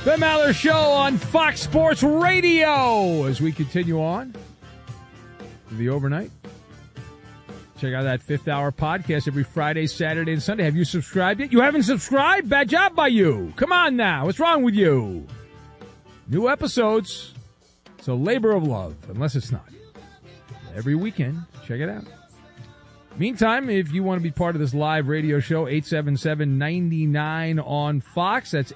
Ben Maller Show on Fox Sports Radio as we continue on the overnight. Check out that 5th Hour podcast every Friday, Saturday, and Sunday. Have you subscribed yet? You haven't subscribed? Bad job by you. Come on now. What's wrong with you? New episodes. It's a labor of love, unless it's not. Every weekend. Check it out. Meantime, if you want to be part of this live radio show, 877-99 on Fox. That's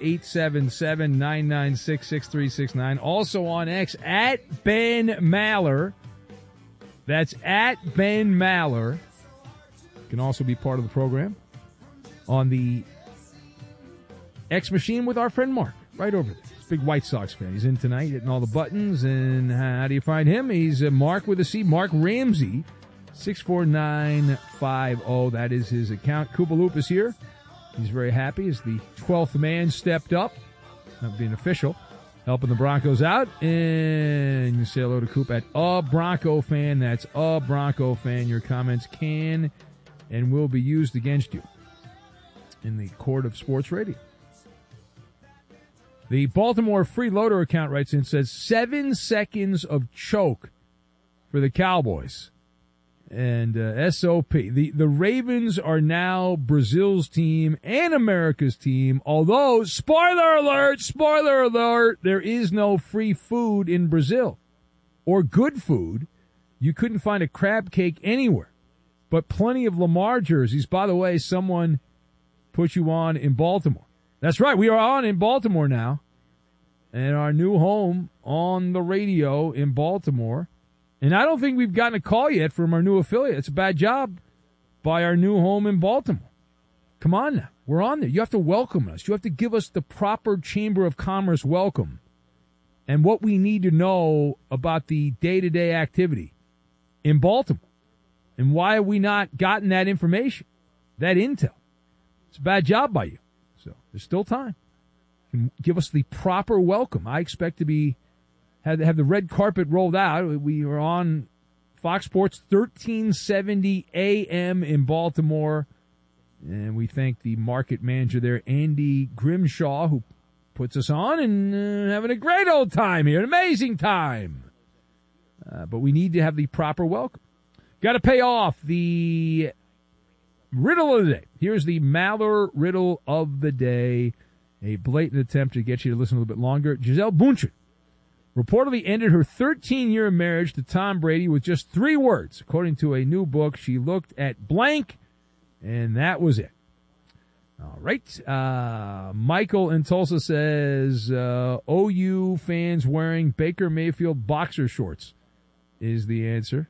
877-996-6369. Also on X, at Ben Maller. That's at Ben Maller. You can also be part of the program on the X machine with our friend Mark, right over there. He's a big White Sox fan. He's in tonight, hitting all the buttons. And how do you find him? He's Mark with a C, Mark Ramsey. 64950. That is his account. Koopaloop is here. He's very happy as the 12th man stepped up, not being official, helping the Broncos out. And you can say hello to Coop at A Bronco Fan. That's A Bronco Fan. Your comments can and will be used against you in the court of sports radio. The Baltimore Freeloader account writes in, says 7 seconds of choke for the Cowboys. And SOP. The Ravens are now Brazil's team and America's team, although, spoiler alert, there is no free food in Brazil. Or good food. You couldn't find a crab cake anywhere. But plenty of Lamar jerseys. By the way, someone put you on in Baltimore. That's right, we are on in Baltimore now. And our new home on the radio in Baltimore. And I don't think we've gotten a call yet from our new affiliate. It's a bad job by our new home in Baltimore. Come on now. We're on there. You have to welcome us. You have to give us the proper Chamber of Commerce welcome and what we need to know about the day-to-day activity in Baltimore. And why have we not gotten that information, that intel? It's a bad job by you. So there's still time. You can give us the proper welcome. I expect to have the red carpet rolled out. We were on Fox Sports 1370 AM in Baltimore. And we thank the market manager there, Andy Grimshaw, who puts us on and having a great old time here, an amazing time. But we need to have the proper welcome. Got to pay off the riddle of the day. Here's the Maller riddle of the day. A blatant attempt to get you to listen a little bit longer. Gisele Bündchen reportedly ended her 13-year marriage to Tom Brady with just 3 words. According to a new book, she looked at blank, and that was it. All right. Michael in Tulsa says, OU fans wearing Baker Mayfield boxer shorts is the answer.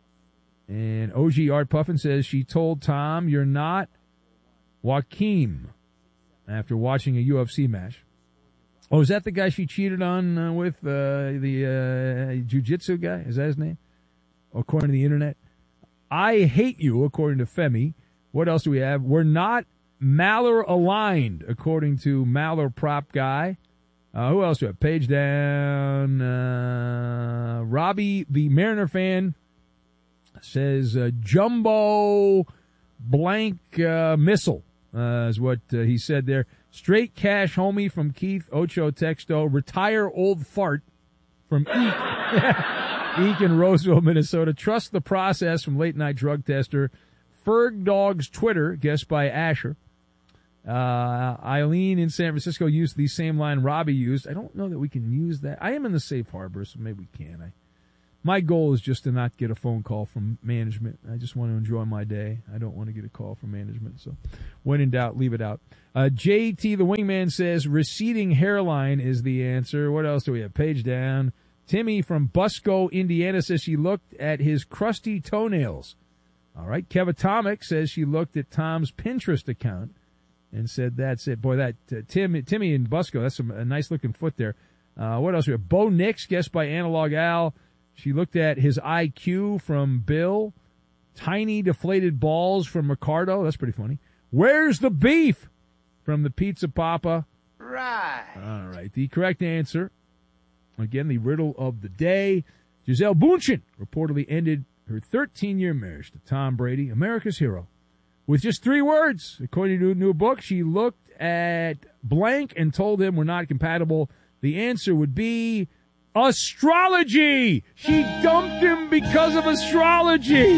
And OG Art Puffin says she told Tom, you're not Joaquim, after watching a UFC match. Oh, is that the guy she cheated on with, the jiu-jitsu guy? Is that his name? According to the internet. I hate you, according to Femi. What else do we have? We're not Maller aligned, according to Maller Prop Guy. Who else do we have? Page down. Robbie, the Mariner fan, says jumbo blank missile is what he said there. Straight cash homie from Keith Ocho Texto. Retire old fart from Eek. Eek in Roseville, Minnesota. Trust the process from late night drug tester. Ferg Dog's Twitter, guessed by Asher. Eileen in San Francisco used the same line Robbie used. I don't know that we can use that. I am in the safe harbor, so maybe we can. My goal is just to not get a phone call from management. I just want to enjoy my day. I don't want to get a call from management. So when in doubt, leave it out. JT the Wingman says receding hairline is the answer. What else do we have? Page down. Timmy from Busco, Indiana says she looked at his crusty toenails. All right. Kevatomic says she looked at Tom's Pinterest account and said that's it. Boy, that Timmy in Busco, that's a nice looking foot there. What else do we have? Bo Nix, guessed by Analog Al. She looked at his IQ from Bill. Tiny deflated balls from Ricardo. That's pretty funny. Where's the beef from the Pizza Papa? Right. All right. The correct answer, again, the riddle of the day. Gisele Bündchen reportedly ended her 13-year marriage to Tom Brady, America's hero, with just 3 words. According to a new book, she looked at blank and told him we're not compatible. The answer would be astrology. She dumped him because of astrology.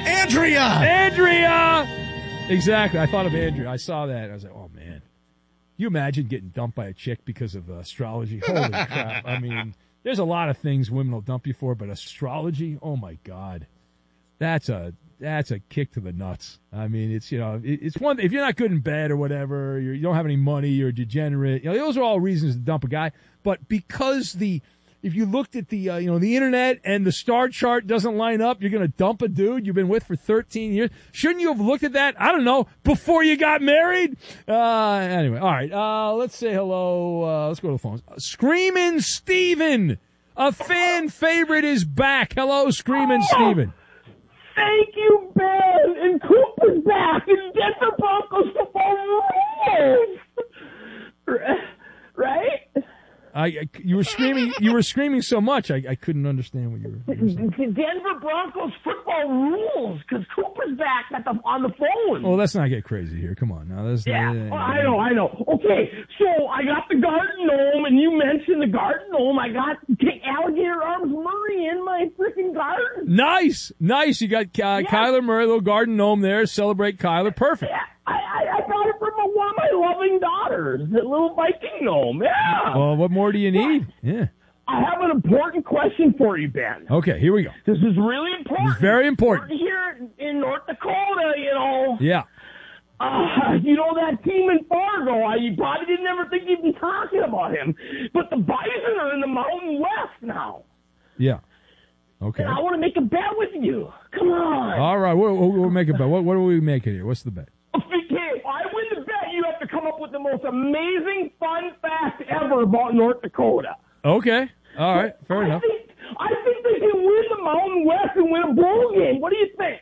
Andrea! Exactly. I thought of Andrea. I saw that. I was like, oh, man. You imagine getting dumped by a chick because of astrology? Holy crap. I mean, there's a lot of things women will dump you for, but astrology? Oh, my God. That's a kick to the nuts. I mean, it's, it's one, if you're not good in bed or whatever, you don't have any money, you're a degenerate, those are all reasons to dump a guy. But because if you looked at the internet and the star chart doesn't line up, you're going to dump a dude you've been with for 13 years. Shouldn't you have looked at that? I don't know, before you got married? Anyway, all right. Let's say hello. Let's go to the phones. Screamin' Steven, a fan favorite, is back. Hello, Screamin' Steven. Thank you, Ben. And Cooper's back. And Denver Broncos football rules. Right? You were screaming so much, I couldn't understand what you were saying. Denver Broncos football rules because Cooper's back on the phone. Oh, let's not get crazy here. Come on, now. I know. Okay, so I got the Garden Gnome, and you mentioned the Garden Gnome. I got Alligator Arms Murray in my freaking garden. Nice. You got Kyler Murray, little Garden Gnome there. Celebrate Kyler. Perfect. Yeah. I got it from one of my loving daughters, the little Viking gnome. Yeah. Well, what more do you need? Yeah. I have an important question for you, Ben. Okay, here we go. This is really important. It's very important. We're here in North Dakota, Yeah. That team in Fargo, you probably didn't ever think you'd be talking about him, but the Bison are in the Mountain West now. Yeah. Okay. And I want to make a bet with you. Come on. All right, we'll make a bet. What are we making here? What's the bet? If I win the bet, you have to come up with the most amazing fun fact ever about North Dakota. Okay. All right. Fair enough. I think they can win the Mountain West and win a bowl game. What do you think?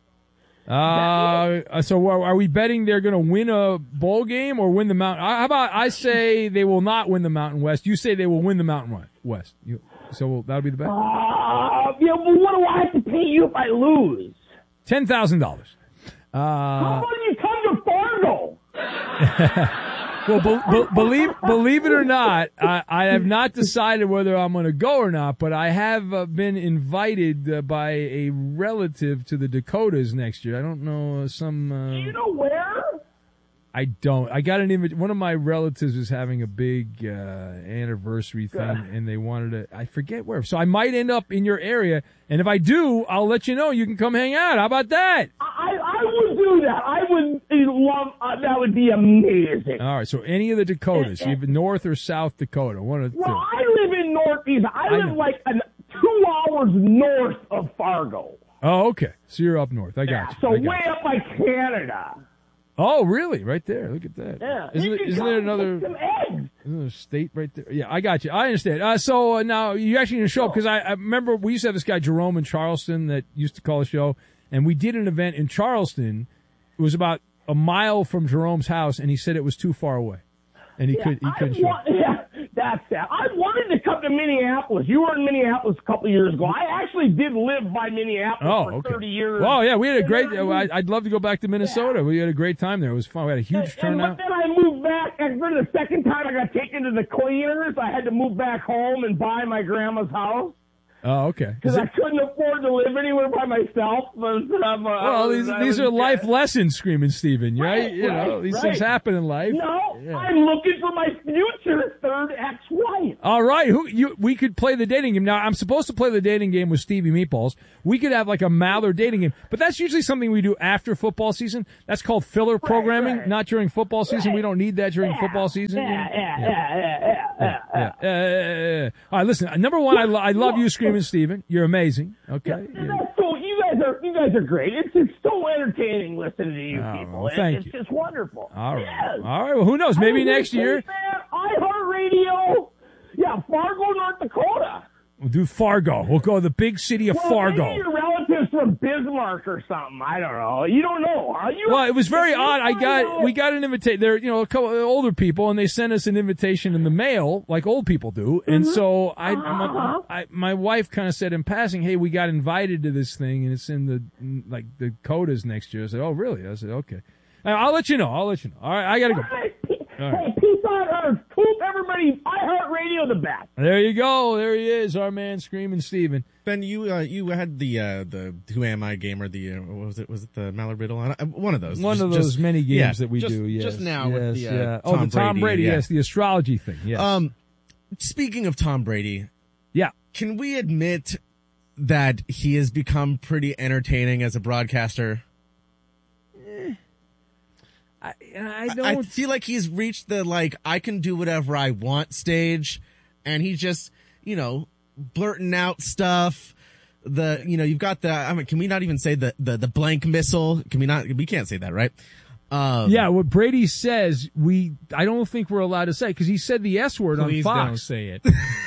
So are we betting they're going to win a bowl game or win the Mountain? How about I say they will not win the Mountain West. You say they will win the Mountain West. So that'll be the bet? Well, what do I have to pay you if I lose? $10,000. How about you come to Fargo? Well, believe it or not, I have not decided whether I'm going to go or not, but I have been invited by a relative to the Dakotas next year. I don't know Do you know where? I don't. I got an invitation. One of my relatives is having a big anniversary thing, and they wanted to. I forget where. So I might end up in your area, and if I do, I'll let you know. You can come hang out. How about that? I would do that. I would love. That would be amazing. All right. So any of the Dakotas, you have North or South Dakota, one of the two. Well, I live in Northeast. I live like 2 hours north of Fargo. Oh, okay. So you're up north. I got you. So way up by Canada. Oh, really? Right there. Look at that. Yeah. Isn't there another state right there? Yeah, I got you. I understand. So now you actually going to show up because I remember we used to have this guy Jerome in Charleston that used to call the show, and we did an event in Charleston. It was about a mile from Jerome's house, and he said it was too far away, and he couldn't show up. Yeah, that's that. I wanted to come to Minneapolis. You were in Minneapolis a couple of years ago. I actually did live by Minneapolis for 30 years. Oh, yeah, we had a great. I'd love to go back to Minnesota. Yeah. We had a great time there. It was fun. We had a huge turnout. But then I moved back, and for the second time I got taken to the cleaners. I had to move back home and buy my grandma's house. Oh, okay. Because I couldn't afford to live anywhere by myself. These are life lessons, Screaming Steven, right? These things happen in life. No, yeah. I'm looking for my future third ex-wife. All right, we could play the dating game. Now, I'm supposed to play the dating game with Stevie Meatballs. We could have like a Maller dating game, but that's usually something we do after football season. That's called filler programming, not during football season. We don't need that during football season. Yeah. All right, listen. Number one, I love you, Screaming Steven. You're amazing. Okay. So you guys are great. It's just so entertaining listening to you people. Thank you. It's just wonderful. All right. Yes. All right. Well, who knows? Maybe next year. iHeartRadio. Yeah, Fargo, North Dakota. We'll do Fargo. We'll go to the big city of Fargo. Maybe your relatives from Bismarck or something. I don't know. You don't know. Well, it was very odd. We got an invitation. There, a couple of older people, and they sent us an invitation in the mail, like old people do. And so my wife kind of said in passing, "Hey, we got invited to this thing, and it's in the Codas next year." I said, "Oh, really?" I said, "Okay. I'll let you know. All right, I gotta go." Hey, peace on earth. Keep everybody iHeartRadio the best. There you go. There he is, our man, Screaming Steven. Ben, you had the Who Am I game, or the what was it? Was it the Mallard Riddle? One of those. One of those many games that we do. Yes, just now with the the Tom Brady. Yes, the astrology thing. Yes. Speaking of Tom Brady, yeah, can we admit that he has become pretty entertaining as a broadcaster? I feel like he's reached the I can do whatever I want stage, and he's just blurting out stuff. You've got can we not even say the blank missile? We can't say that, right? What Brady says, I don't think we're allowed to say, because he said the S word on Fox. Please don't say it.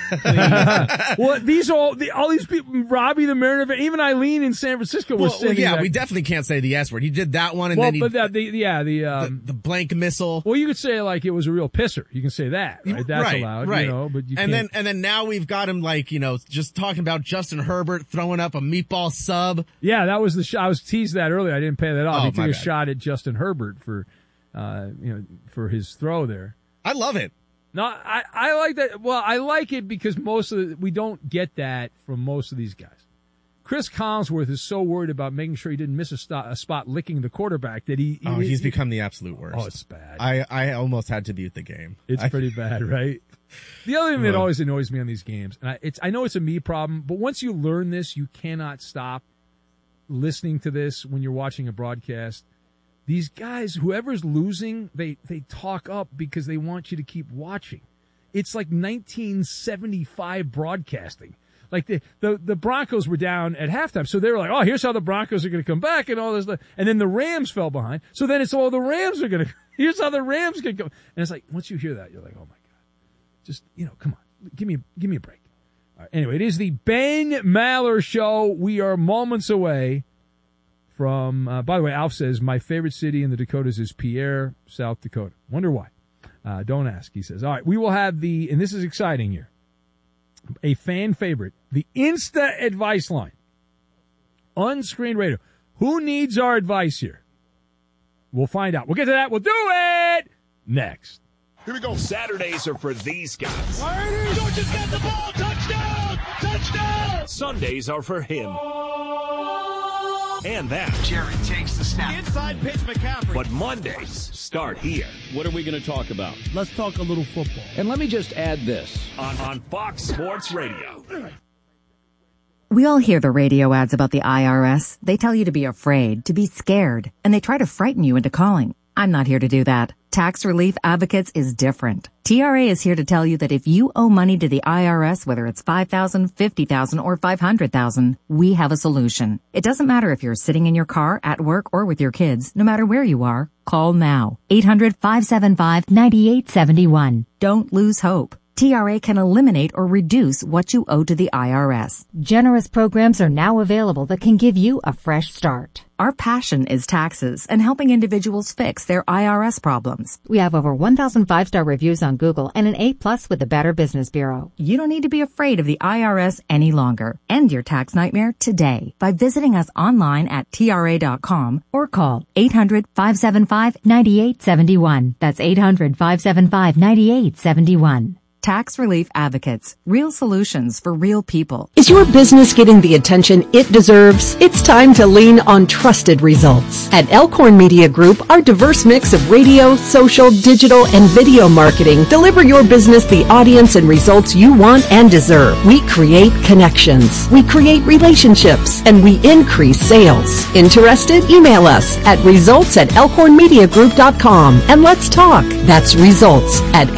Well, all these people, Robbie the Mariner, even Eileen in San Francisco was saying that. We definitely can't say the S word. He did that one, and then the blank missile. Well, you could say it was a real pisser. You can say that, right? That's allowed, right? But you can't. And then now we've got him just talking about Justin Herbert throwing up a meatball sub. Yeah, that was the shot. I was teased that earlier. I didn't pay that off. He took a shot at Justin Herbert for his throw there. I love it. No, I like that. Well, I like it because we don't get that from most of these guys. Chris Collinsworth is so worried about making sure he didn't miss a spot licking the quarterback that he's become the absolute worst. Oh, it's bad. I almost had to mute the game. It's pretty bad, right? The other thing that always annoys me on these games, and I know it's a me problem, but once you learn this, you cannot stop listening to this when you're watching a broadcast. These guys, whoever's losing, they talk up because they want you to keep watching. It's like 1975 broadcasting. Like the Broncos were down at halftime, so they were like, "Oh, here's how the Broncos are going to come back," and all this. And then the Rams fell behind, so then it's the Rams are going to. Here's how the Rams can come. And it's like once you hear that, you're like, "Oh my God, just come on, give me a break." All right, anyway, it is the Ben Maller Show. We are moments away from, by the way, Alf says, my favorite city in the Dakotas is Pierre, South Dakota. Wonder why. Don't ask, he says. All right, we will have and this is exciting here, a fan favorite, the Insta Advice Line. On-screen radio. Who needs our advice here? We'll find out. We'll get to that. We'll do it next. Here we go. Saturdays are for these guys. Georgia's got the ball. Touchdown! Touchdown! Sundays are for him. And that. Jared takes the snap. Inside pitch, McCaffrey. But Mondays start here. What are we going to talk about? Let's talk a little football. And let me just add this. On Fox Sports Radio. We all hear the radio ads about the IRS. They tell you to be afraid, to be scared, and they try to frighten you into calling. I'm not here to do that. Tax Relief Advocates is different. TRA is here to tell you that if you owe money to the IRS, whether it's $5,000, $50,000, or $500,000, we have a solution. It doesn't matter if you're sitting in your car, at work, or with your kids. No matter where you are, call now. 800-575-9871. Don't lose hope. TRA can eliminate or reduce what you owe to the IRS. Generous programs are now available that can give you a fresh start. Our passion is taxes and helping individuals fix their IRS problems. We have over 1,000 5-star reviews on Google and an A+ with the Better Business Bureau. You don't need to be afraid of the IRS any longer. End your tax nightmare today by visiting us online at TRA.com or call 800-575-9871. That's 800-575-9871. Tax Relief Advocates. Real solutions for real people. Is your business getting the attention it deserves? It's time to lean on trusted results. At Elkhorn Media Group, our diverse mix of radio, social, digital, and video marketing deliver your business the audience and results you want and deserve. We create connections. We create relationships. And we increase sales. Interested? Email us at results@elkhornmediagroup.com and let's talk. That's results at